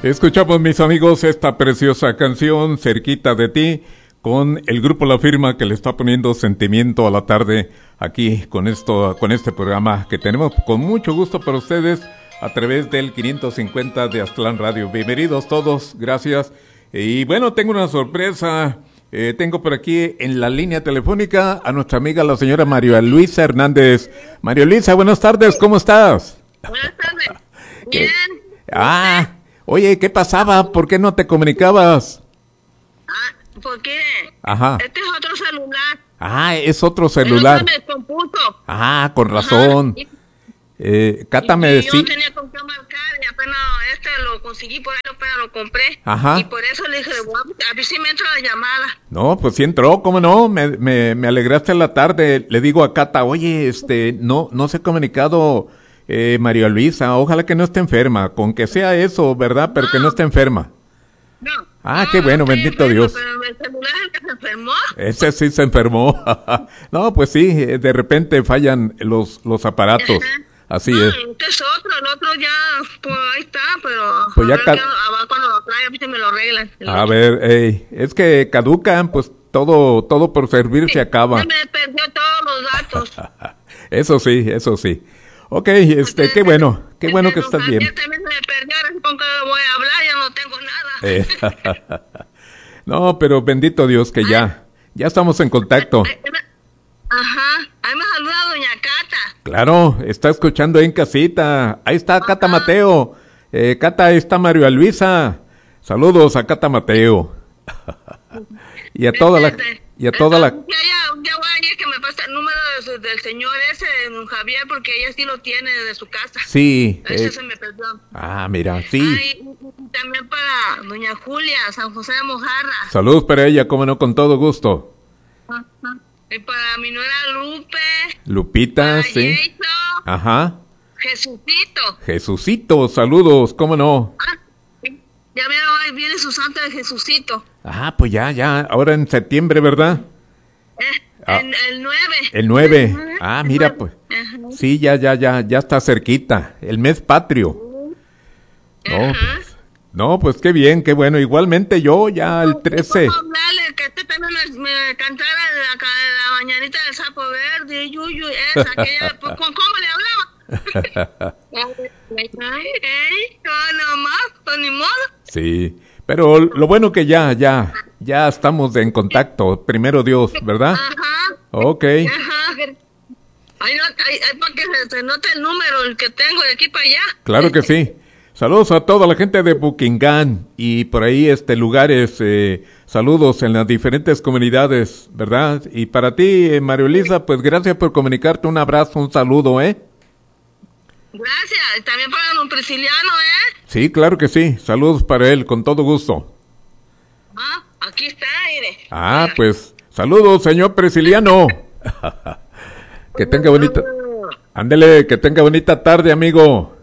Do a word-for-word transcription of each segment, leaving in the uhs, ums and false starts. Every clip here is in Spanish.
Escuchamos, mis amigos, esta preciosa canción, Cerquita de ti, con el grupo La Firma, que le está poniendo sentimiento a la tarde aquí con esto, con este programa que tenemos con mucho gusto para ustedes a través del quinientos cincuenta de Aztlán Radio. Bienvenidos todos, gracias. Y bueno, tengo una sorpresa. Eh, tengo por aquí en la línea telefónica a nuestra amiga la señora María Luisa Hernández. María Luisa, buenas tardes, ¿cómo estás? Buenas tardes. Bien. Ah, oye, ¿qué pasaba? ¿Por qué no te comunicabas? Ah, porque Ajá. este es otro celular. Ah, es otro celular. El otro me descompuso. Ah, con razón. Ajá. Eh, Cata me decía. Yo no tenía con qué marcar y apenas este lo conseguí por ahí, apenas lo compré. Ajá. Y por eso le dije, voy a, a ver si me entra la llamada. No, pues sí entró, ¿cómo no? Me, me, me alegraste en la tarde. Le digo a Cata, oye, este, no, no se ha comunicado eh, María Luisa. Ojalá que no esté enferma. Con que sea eso, ¿verdad? Pero no. Que no esté enferma. No. Ah, no, qué bueno, no bendito enfermo, Dios. Pero el celular es el que se enfermó. Ese sí se enfermó. No, pues sí, de repente fallan los, los aparatos. Ajá. Así no, es. Este es otro, el otro ya, pues ahí está, pero pues ya a ver ca- que, a ver cuando lo trae, a ver si me lo arreglan. A otro. ver, ey, es que caducan, pues todo todo por servir se acaba. Se me perdió todos los datos. Eso sí, eso sí. Ok, este, Entonces, qué bueno, qué bueno que estás bien. También se me perdió, ahora con que voy a hablar, ya no tengo nada. Eh, no, pero bendito Dios que ya, ya estamos en contacto. Ajá, ahí me saluda doña Cata. Claro, está escuchando ahí en casita. Ahí está Ajá. Cata Mateo. Eh, Cata, ahí está María Luisa. Saludos a Cata Mateo. y a toda la... Y a toda la... Ya, ya, ya voy a ir que me pase el número de, del señor ese, don Javier, porque ella sí lo tiene de su casa. Sí. Ese eh... se me perdió. Ah, mira, sí. Ay, y también para doña Julia, San José de Mojarra. Saludos para ella, cómo no, con todo gusto. Ajá. Y para mi nuera Lupe. Lupita, sí. Jason, Ajá. Jesucito. Jesucito, saludos, cómo no. Ah, ya vieron, ahí viene su santo de Jesucito. Ah, pues ya, ya, ahora en septiembre, ¿verdad? Eh, ah, en, el nueve. El nueve. Uh-huh. Ah, el mira, nueve. pues. Uh-huh. Sí, ya, ya, ya, ya está cerquita. El mes patrio. Uh-huh. No, pues, no, pues qué bien, qué bueno. Igualmente yo ya el trece. ¿Cómo hablarle? Que este también me, me cantara la, la mañanita del sapo verde, yuyu, esa, que ella, pues, ¿con cómo le hablaba? Ay, ey, no, nomás, pues ni modo. Sí, pero lo bueno que ya, ya, ya estamos en contacto, primero Dios, ¿verdad? Ajá. Ok. Ajá. Ahí, ahí, ahí para que se, se note el número, el que tengo de aquí para allá. Claro que sí. Saludos a toda la gente de Buquingán y por ahí este lugares, eh, saludos en las diferentes comunidades, ¿verdad? Y para ti, eh, María Luisa, pues gracias por comunicarte, un abrazo, un saludo, ¿eh? Gracias, y también para don Prisciliano, ¿eh? Sí, claro que sí, saludos para él, con todo gusto. Ah, aquí está, mire. Ah, pues, saludos, señor Prisciliano. Que tenga bonita, ándele, que tenga bonita tarde, amigo.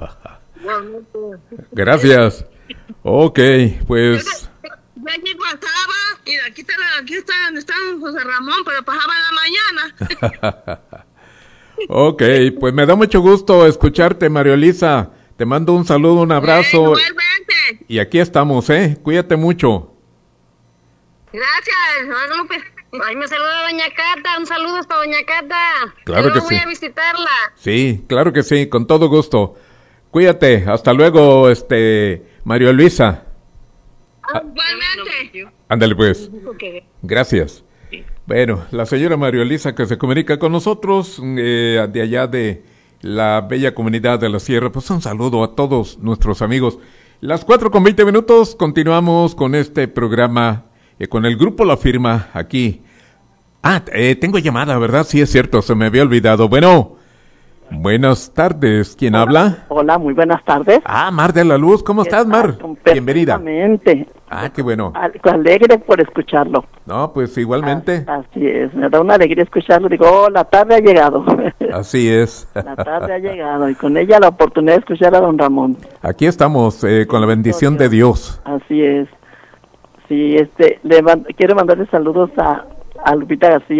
Gracias. Ok, pues. Ya llegó a Saba, y aquí está, aquí está donde está José Ramón, pero pasaba en la mañana. Ok, pues me da mucho gusto escucharte, María Luisa. Te mando un saludo, un abrazo. Eh, igualmente. Y aquí estamos, ¿eh? Cuídate mucho. Gracias, Lupe. Ay, me saluda doña Cata, un saludo hasta doña Cata. Claro Yo que voy sí. a visitarla. Sí, claro que sí, con todo gusto. Cuídate, hasta luego, este, María Luisa. Ah, igualmente. Ándale pues. Gracias. Bueno, la señora María Luisa que se comunica con nosotros eh, de allá de la bella comunidad de la Sierra. Pues un saludo a todos nuestros amigos. Las cuatro con veinte minutos, continuamos con este programa, eh, con el grupo La Firma, aquí. Ah, eh, tengo llamada, ¿verdad? Sí, es cierto, se me había olvidado. Bueno, buenas tardes, ¿quién hola, habla? Hola, muy buenas tardes. Ah, Mar de la Luz, ¿cómo estás, Mar? Bienvenida. Perfectamente. Ah, qué bueno. Alegre por escucharlo. No, pues igualmente. Ah, así es, me da una alegría escucharlo. Digo, oh, la tarde ha llegado. Así es. La tarde ha llegado y con ella la oportunidad de escuchar a don Ramón. Aquí estamos, eh, con la bendición de Dios. Así es. Sí, este, le mand- quiero mandarle saludos a, a Lupita García.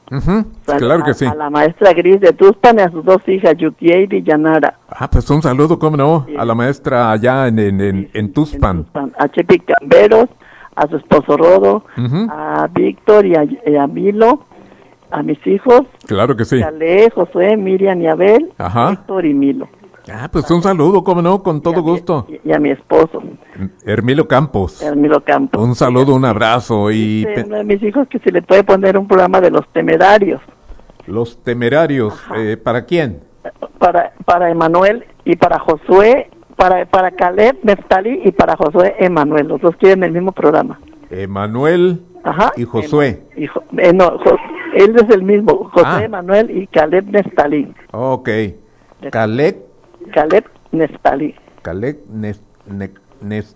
Uh-huh. Sal- Claro que a, sí. a la maestra Gris de Tuspan y a sus dos hijas, Yutiel y Yanara. Ah, pues un saludo, cómo no, Sí. a la maestra allá en, en, en, en Tuspan. En Tuspan. A Chepi Camberos, a su esposo Rodo, Ujú. a Víctor y a, y a Milo, a mis hijos, Claro que sí. Ale, Josué, Miriam y Abel, Ajá. Víctor y Milo. Ah, pues un saludo, cómo no, con todo Y a mi- gusto. Y, y a mi esposo, Hermilo Campos. Hermilo Campos. Un saludo, un abrazo y Dice pe- uno de mis hijos que se le puede poner un programa de los temerarios los temerarios, eh, ¿para quién? para para Emanuel y para Josué, para para Caleb, Neftali y para Josué Emanuel. Los dos quieren el mismo programa. Emanuel Ajá. y Josué. Y Jo- eh, no, Jo- él es el mismo, José Ah. Emanuel y Caleb Neftali. Ok. Caleb, Caleb Neftali. Caleb Nes, Ne- Nes-